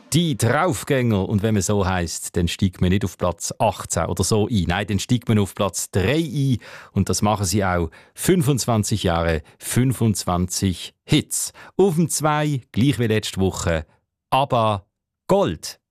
Die Draufgänger. Und wenn man so heisst, dann steigt man nicht auf Platz 18 oder so ein. Nein, dann steigt man auf Platz 3 ein. Und das machen sie auch. 25 Jahre, 25 Hits. Auf dem 2, gleich wie letzte Woche, ABBA Gold.